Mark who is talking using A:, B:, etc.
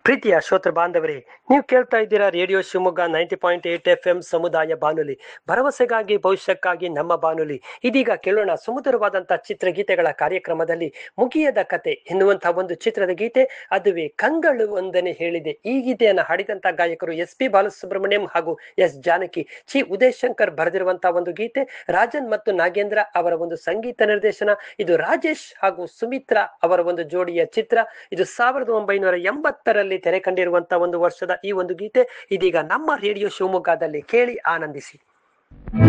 A: ಪ್ರೀತಿಯ ಶ್ರೋತೃ ಬಾಂಧವರೇ, ನೀವು ಕೇಳ್ತಾ ಇದ್ದೀರಾ ರೇಡಿಯೋ ಶಿವಮೊಗ್ಗ 90.8 FM ಸಮುದಾಯ ಬಾನುಲಿ, ಭರವಸೆಗಾಗಿ ಭವಿಷ್ಯಕ್ಕಾಗಿ ನಮ್ಮ ಬಾನುಲಿ. ಇದೀಗ ಕೇಳೋಣ ಸುಮಧುರವಾದಂತಹ ಚಿತ್ರಗೀತೆಗಳ ಕಾರ್ಯಕ್ರಮದಲ್ಲಿ ಮುಗಿಯದ ಕತೆ ಎನ್ನುವಂತಹ ಒಂದು ಚಿತ್ರದ ಗೀತೆ, ಅದುವೇ ಕಂಗಳು ಒಂದನೆ ಹೇಳಿದೆ. ಈ ಗೀತೆಯನ್ನು ಹಾಡಿದಂತಹ ಗಾಯಕರು SP ಬಾಲಸುಬ್ರಹ್ಮಣ್ಯಂ ಹಾಗೂ S ಜಾನಕಿ. ಉದಯ್ ಶಂಕರ್ ಬರೆದಿರುವಂತಹ ಒಂದು ಗೀತೆ, ರಾಜನ್ ಮತ್ತು ನಾಗೇಂದ್ರ ಅವರ ಒಂದು ಸಂಗೀತ ನಿರ್ದೇಶನ. ಇದು ರಾಜೇಶ್ ಹಾಗೂ ಸುಮಿತ್ರಾ ಅವರ ಒಂದು ಜೋಡಿಯ ಚಿತ್ರ. ಇದು 1980ರಲ್ಲಿ ತೆರೆ ಕಂಡಿರುವಂತಹ ಒಂದು ವರ್ಷದ ಈ ಒಂದು ಗೀತೆ ಇದೀಗ ನಮ್ಮ ರೇಡಿಯೋ ಶಿವಮೊಗ್ಗದಲ್ಲಿ ಕೇಳಿ ಆನಂದಿಸಿ.